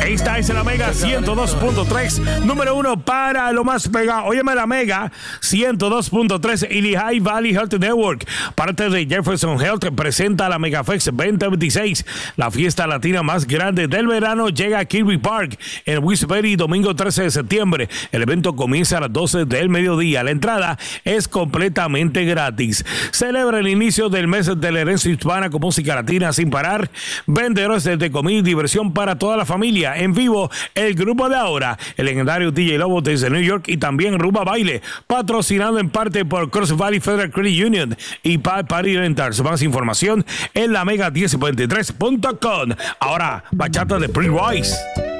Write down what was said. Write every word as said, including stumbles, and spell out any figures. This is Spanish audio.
Esta es la Mega ciento dos punto tres, número uno para lo más pegado. Óyeme, la Mega ciento dos punto tres y Lehigh Valley Health Network, parte de Jefferson Health, presenta la MegaFest veinte veintiséis. La fiesta latina más grande del verano llega a Kirby Park en Wilkes-Barre, domingo trece de septiembre. El evento comienza a las doce del mediodía. La entrada es completamente gratis. Celebra el inicio del mes de la herencia hispana con música latina sin parar, vendedores de comida y diversión para toda la familia. En vivo, el grupo de ahora, el legendario D J Lobo desde New York y también Rumba Baile, patrocinado en parte por Cross Valley Federal Credit Union y Pad Party Rentals. Más información en la mega diez veintitrés punto com. Ahora, bachata de Prince Royce.